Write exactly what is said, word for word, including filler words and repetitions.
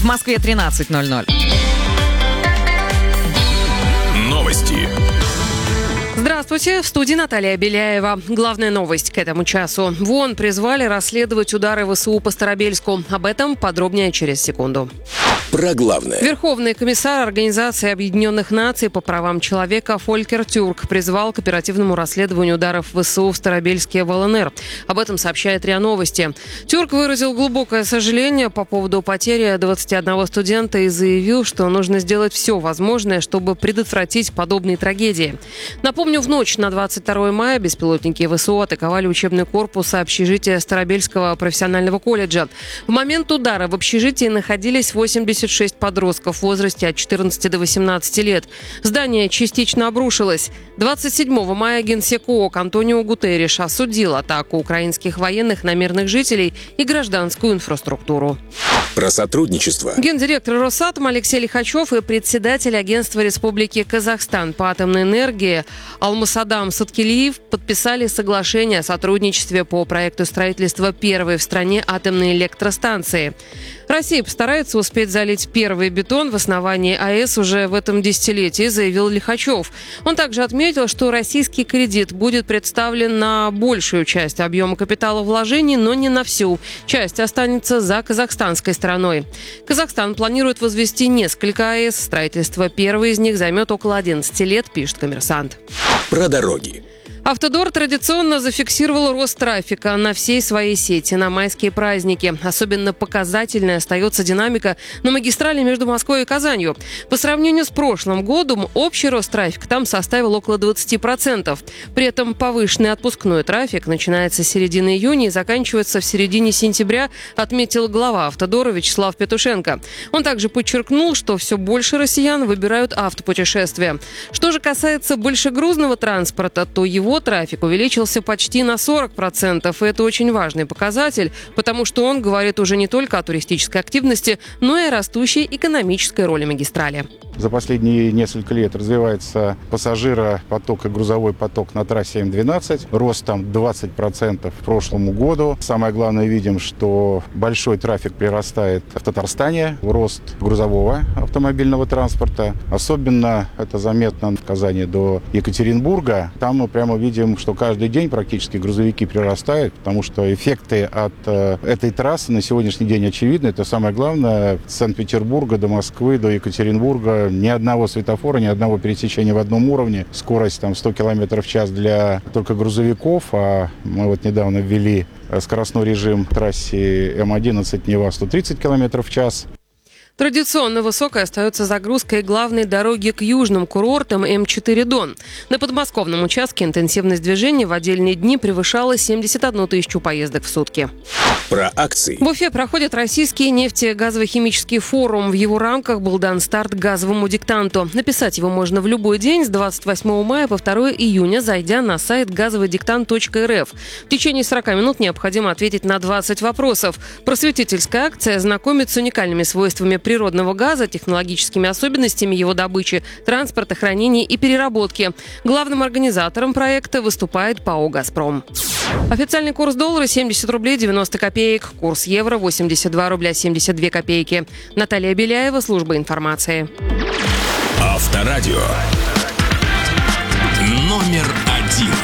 Москве тринадцать ноль ноль. Новости. Здравствуйте, в студии Наталья Беляева. Главная новость к этому часу. В ООН призвали расследовать удары ВСУ по Старобельску. Об этом подробнее через секунду. Про главное. Верховный комиссар Организации Объединенных Наций по правам человека Фолькер Тюрк призвал к оперативному расследованию ударов ВСУ в Старобельске в ЛНР. Об этом сообщает РИА Новости. Тюрк выразил глубокое сожаление по поводу потери двадцати одного студента и заявил, что нужно сделать все возможное, чтобы предотвратить подобные трагедии. Напомню, в ночь на двадцать второе мая беспилотники ВСУ атаковали учебный корпус общежития Старобельского профессионального колледжа. В момент удара в общежитии находились восемьдесят шесть подростков в возрасте от четырнадцати до восемнадцати лет. Здание частично обрушилось. двадцать седьмого мая генсек ООН Антонио Гутерриш осудил атаку украинских военных на мирных жителей и гражданскую инфраструктуру. Про сотрудничество. Гендиректор Росатом Алексей Лихачев и председатель Агентства Республики Казахстан по атомной энергии Алмасадам Саткелиев подписали соглашение о сотрудничестве по проекту строительства первой в стране атомной электростанции. Россия постарается успеть залить первый бетон в основании АЭС уже в этом десятилетии, заявил Лихачев. Он также отметил, что российский кредит будет представлен на большую часть объема капитала вложений, но не на всю. Часть останется за казахстанской стороной. Казахстан планирует возвести несколько АЭС. Строительство первой из них займет около одиннадцати лет, пишет «Коммерсант». Про дороги. Автодор традиционно зафиксировал рост трафика на всей своей сети на майские праздники. Особенно показательной остается динамика на магистрали между Москвой и Казанью. По сравнению с прошлым годом общий рост трафика там составил около двадцати процентов. При этом повышенный отпускной трафик начинается с середины июня и заканчивается в середине сентября, отметил глава Автодора Вячеслав Петушенко. Он также подчеркнул, что все больше россиян выбирают автопутешествия. Что же касается большегрузного транспорта, то его трафик увеличился почти на сорок процентов. И это очень важный показатель, потому что он говорит уже не только о туристической активности, но и о растущей экономической роли магистрали. За последние несколько лет развивается пассажиропоток и грузовой поток на трассе М двенадцать. Рост там двадцать процентов к прошлому году. Самое главное, видим, что большой трафик прирастает в Татарстане. Рост грузового автомобильного транспорта. Особенно это заметно в Казани до Екатеринбурга. Там мы прямо видим, что каждый день практически грузовики прирастают, потому что эффекты от э, этой трассы на сегодняшний день очевидны. Это самое главное. С Санкт-Петербурга до Москвы, до Екатеринбурга ни одного светофора, ни одного пересечения в одном уровне. Скорость там сто километров в час для только грузовиков. А мы вот недавно ввели скоростной режим в трассе М одиннадцать Нева сто тридцать километров в час. Традиционно высокой остается загрузка главной дороги к южным курортам М четыре Дон. На подмосковном участке интенсивность движения в отдельные дни превышала семьдесят одну тысячу поездок в сутки. Про акции. В Уфе проходит российский нефтегазово-химический форум. В его рамках был дан старт газовому диктанту. Написать его можно в любой день с двадцать восьмого мая по второго июня, зайдя на сайт газовый диктант точка эр эф. В течение сорока минут необходимо ответить на двадцать вопросов. Просветительская акция знакомит с уникальными свойствами природного газа, технологическими особенностями его добычи, транспорта, хранения и переработки. Главным организатором проекта выступает ПАО «Газпром». Официальный курс доллара семьдесят рублей девяносто копеек, курс евро восемьдесят два рубля семьдесят две копейки. Наталья Беляева, служба информации. Авторадио. Номер один.